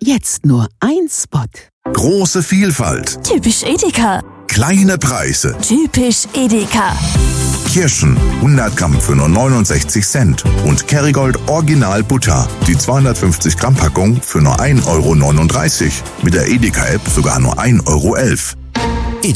Jetzt nur ein Spot. Große Vielfalt. Typisch Edeka. Kleine Preise. Typisch Edeka. Kirschen 100 Gramm für nur 69 Cent. Und Kerrygold Original Butter. Die 250 Gramm Packung für nur 1,39 Euro. Mit der Edeka-App sogar nur 1,11 Euro.